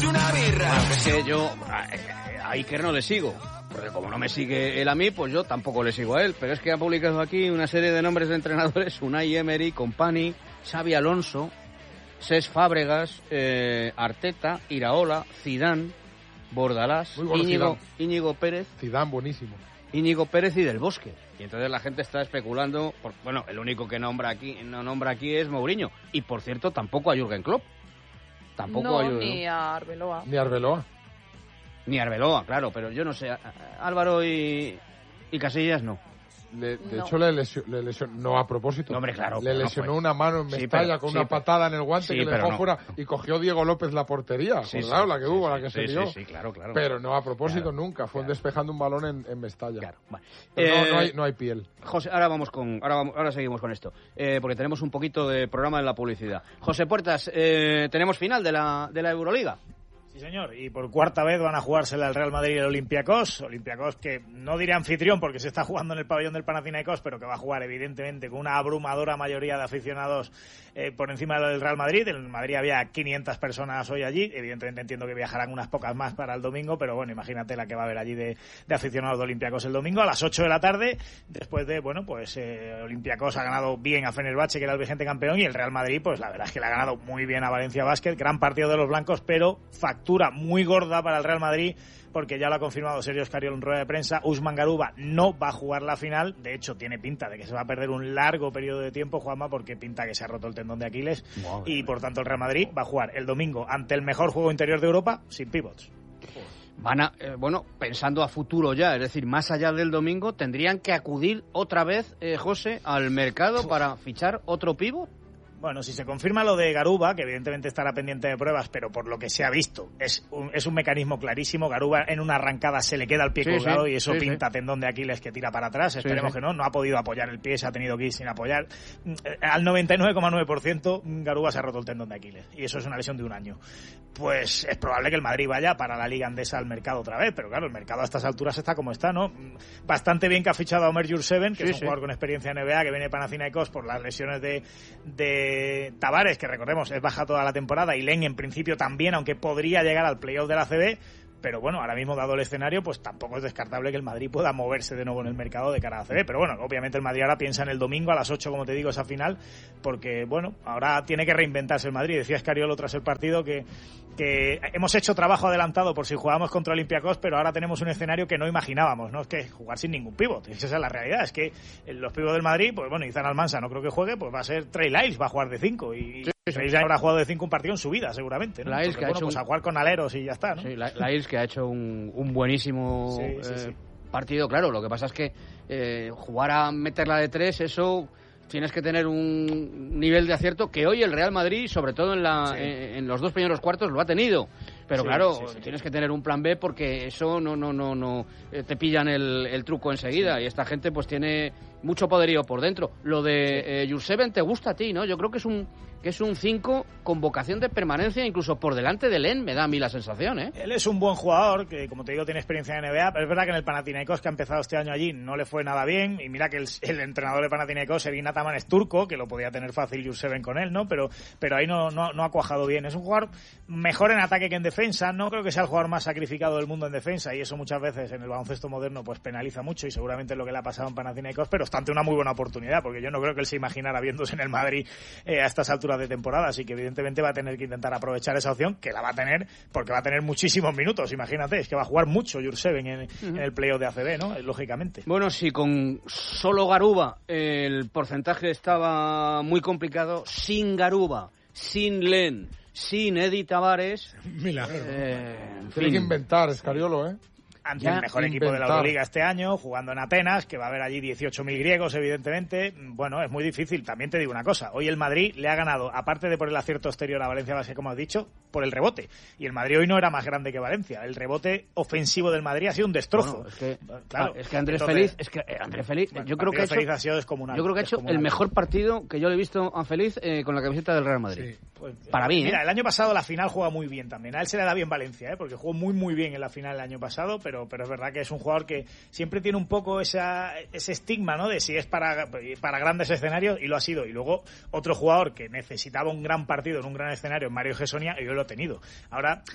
tomarte una birra. Bueno, es que yo a Iker no le sigo. Porque como no me sigue él a mí, pues yo tampoco le sigo a él. Pero es que ha publicado aquí una serie de nombres de entrenadores: Unai Emery, Kompany, Xabi Alonso, Cesc Fábregas, Arteta, Iraola, Zidane, Bordalás, bueno, Íñigo Pérez. Zidane, buenísimo. Íñigo Pérez y Del Bosque. Y entonces la gente está especulando. Bueno, el único que no nombra aquí es Mourinho. Y por cierto, tampoco a Jürgen Klopp. Ni a Arbeloa. Ni Arbeloa, claro, pero yo no sé. Álvaro y Casillas no. De hecho, le lesionó, no a propósito. No, hombre, claro. Le lesionó una mano en Mestalla con una patada en el guante que le dejó fuera y cogió Diego López la portería. La que hubo, la que se lió. Sí, claro. Pero no a propósito nunca. Fue despejando un balón en Mestalla. Claro, vale. No hay piel. José, ahora seguimos con esto, porque tenemos un poquito de programa en la publicidad. José Puertas, tenemos final de la Euroliga. Sí, señor, y por cuarta vez van a jugársela el Real Madrid y el Olympiacos que no diré anfitrión porque se está jugando en el pabellón del Panathinaikos, pero que va a jugar evidentemente con una abrumadora mayoría de aficionados por encima del Real Madrid. En el Madrid había 500 personas hoy allí, evidentemente entiendo que viajarán unas pocas más para el domingo, pero bueno, imagínate la que va a haber allí de aficionados de Olympiacos el domingo a las 8 de la tarde, después de, Olympiacos ha ganado bien a Fenerbahce, que era el vigente campeón, y el Real Madrid, pues la verdad es que le ha ganado muy bien a Valencia Basket, gran partido de los blancos, pero factura muy gorda para el Real Madrid, porque ya lo ha confirmado Sergio Escariolo en rueda de prensa. Usman Garuba no va a jugar la final, de hecho tiene pinta de que se va a perder un largo periodo de tiempo, Juanma, porque pinta que se ha roto el tendón de Aquiles. Y por tanto el Real Madrid va a jugar el domingo ante el mejor juego interior de Europa sin pivots. Van a, pensando a futuro ya, es decir, más allá del domingo, tendrían que acudir otra vez, José, al mercado para fichar otro pívot. Bueno, si se confirma lo de Garuba, que evidentemente estará pendiente de pruebas, pero por lo que se ha visto es un mecanismo clarísimo. Garuba en una arrancada se le queda el pie colgado y eso pinta tendón de Aquiles que tira para atrás. Esperemos que no ha podido apoyar el pie, se ha tenido que ir sin apoyar. Al 99,9% Garuba se ha roto el tendón de Aquiles y eso es una lesión de un año. Pues es probable que el Madrid vaya para la Liga Andesa al mercado otra vez, pero claro, el mercado a estas alturas está como está, ¿no? Bastante bien que ha fichado a Omer Yurtseven, que es un jugador con experiencia en NBA, que viene de Panathinaikos por las lesiones de Tavares, que recordemos es baja toda la temporada, y Len en principio también, aunque podría llegar al playoff de la ACB, pero bueno, ahora mismo dado el escenario, pues tampoco es descartable que el Madrid pueda moverse de nuevo en el mercado de cara a ACB, pero bueno, obviamente el Madrid ahora piensa en el domingo a las 8, como te digo, esa final, porque bueno, ahora tiene que reinventarse el Madrid. Decía Escariolo tras el partido que hemos hecho trabajo adelantado por si jugábamos contra Olympiacos, pero ahora tenemos un escenario que no imaginábamos, ¿no? Es que jugar sin ningún pívot, esa es la realidad, es que los pívots del Madrid, pues bueno, Izan Almansa no creo que juegue, pues va a ser Trey Lyles, va a jugar de 5 y Trey Lyles habrá jugado de 5 un partido en su vida, seguramente, ¿no? Lyles, que pues a jugar con aleros y ya está, ¿no? Sí, Lyles, que ha hecho un buenísimo partido, claro, lo que pasa es que jugar a meterla de 3, eso tienes que tener un nivel de acierto que hoy el Real Madrid, sobre todo en los 2 primeros cuartos, lo ha tenido. Pero tienes que tener un plan B porque eso no te pillan el truco enseguida y esta gente pues tiene mucho poderío por dentro. Lo de Yurtseven te gusta a ti, ¿no? Yo creo que es un 5 con vocación de permanencia, incluso por delante de Len, me da a mí la sensación, ¿eh? Él es un buen jugador, que como te digo tiene experiencia en NBA, pero es verdad que en el Panathinaikos, que ha empezado este año allí, no le fue nada bien, y mira que el entrenador de Panathinaikos, Evin Ataman, es turco, que lo podía tener fácil Yurtseven con él, ¿no? Pero ahí no ha cuajado bien. Es un jugador mejor en ataque que en defensa, no creo que sea el jugador más sacrificado del mundo en defensa, y eso muchas veces en el baloncesto moderno pues penaliza mucho, y seguramente es lo que le ha pasado en Panathinaikos, pero está ante una muy buena oportunidad, porque yo no creo que él se imaginara viéndose en el Madrid a estas alturas de temporada, así que evidentemente va a tener que intentar aprovechar esa opción, que la va a tener, porque va a tener muchísimos minutos, imagínate, es que va a jugar mucho Yurtseven en el playoff de ACB, ¿no? Lógicamente. Bueno, si con solo Garuba el porcentaje estaba muy complicado, sin Garuba, sin Len, sin Eddie Tavares, milagro. Tiene que inventar Escariolo, ante el mejor equipo de la Euroliga este año, jugando en Atenas, que va a haber allí 18.000 griegos, evidentemente. Bueno, es muy difícil. También te digo una cosa, hoy el Madrid le ha ganado, aparte de por el acierto exterior a Valencia Basket, como has dicho, por el rebote. Y el Madrid hoy no era más grande que Valencia. El rebote ofensivo del Madrid ha sido un destrozo. Bueno, es que Andrés Feliz, yo creo que Feliz ha sido descomunal. Yo creo que ha hecho el mejor partido que yo le he visto a Feliz con la camiseta del Real Madrid. Sí. Pues, para mí, mira, el año pasado la final juega muy bien también. A él se le da bien Valencia, porque jugó muy muy bien en la final el año pasado, pero es verdad que es un jugador que siempre tiene un poco ese estigma, ¿no? De si es para grandes escenarios, y lo ha sido. Y luego otro jugador que necesitaba un gran partido en un gran escenario, Mario Gessonia, y yo lo he tenido. Ahora,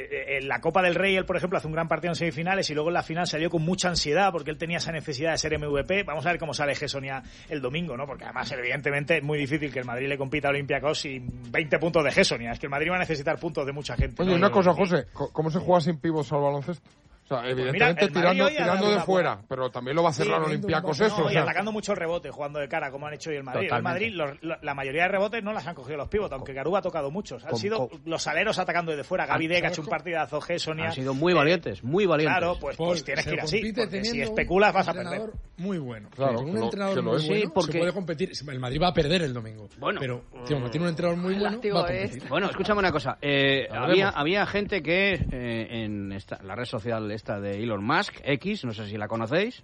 en la Copa del Rey, él, por ejemplo, hace un gran partido en semifinales y luego en la final salió con mucha ansiedad porque él tenía esa necesidad de ser MVP. Vamos a ver cómo sale Gessonia el domingo, ¿no? Porque además, evidentemente, es muy difícil que el Madrid le compita a Olympiacos sin 20 puntos de Gessonia. Es que el Madrid va a necesitar puntos de mucha gente. Oye, una cosa, José, ¿cómo se juega sin pivos al baloncesto? O sea, evidentemente tirando de fuera, pero también lo va a cerrar Olympiacos eso. Y atacando mucho el rebote, jugando de cara, como han hecho hoy el Madrid. Totalmente. El Madrid, la mayoría de rebotes no las han cogido los pivots, aunque Garú ha tocado muchos. Han sido los aleros atacando desde fuera. Gaby Deck ha hecho un partidazo, Gessonia. Han sido muy valientes, muy valientes. Claro, pues tienes que ir así, porque si especulas vas a perder. Muy bueno. Claro, un entrenador muy bueno se puede competir. El Madrid va a perder el domingo. Bueno, pero tiene un entrenador muy bueno, va a competir. Bueno, escúchame una cosa. Había gente que en la red social esta de Elon Musk, X, no sé si la conocéis.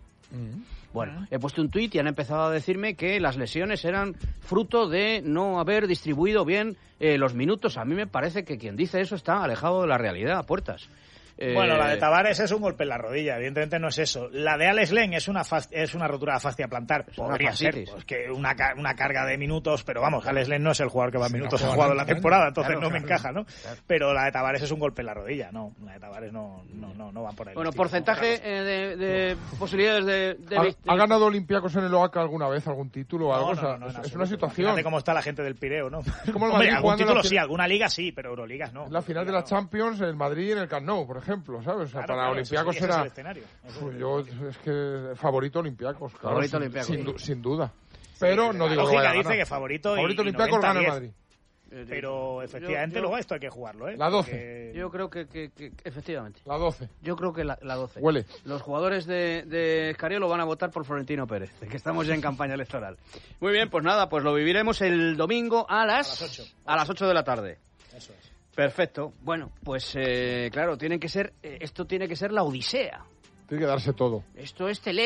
Bueno, he puesto un tuit y han empezado a decirme que las lesiones eran fruto de no haber distribuido bien los minutos. A mí me parece que quien dice eso está alejado de la realidad, a puertas. Bueno, la de Tavares es un golpe en la rodilla, evidentemente no es eso. La de Alex Len es una rotura de fascia plantar, podría ser, pues que una carga de minutos, pero vamos, Alex Len no es el jugador que más minutos ha jugado en la temporada, entonces no me encaja, ¿no? Pero la de Tavares es un golpe en la rodilla, no, la de Tavares no va por ahí. Bueno, porcentaje de posibilidades de ¿Ha ganado Olympiacos en el OACA alguna vez algún título o algo? No, es una situación. Fíjate cómo está la gente del Pireo, ¿no? Es como el Madrid. Hombre, algún título sí, alguna liga sí, pero Euroligas no. La final de la Champions, el Madrid en el Camp Nou, por ejemplo, ¿sabes? O sea, para Olympiacos era... Yo es que favorito Olympiacos, claro, favorito Olympiacos. Sin duda. Pero no digo que vaya a ganar. Dice que favorito Olympiacos gana el Madrid. Pero efectivamente luego esto hay que jugarlo, ¿eh? La 12. Yo creo que efectivamente. La 12. Yo creo que la 12. Huele. Los jugadores de Escariolo van a votar por Florentino Pérez, que estamos ya en campaña electoral. Muy bien, pues nada, pues lo viviremos el domingo a las 8 de la tarde. Eso es. Perfecto. Bueno, pues claro, esto tiene que ser la odisea. Tiene que darse todo. Esto es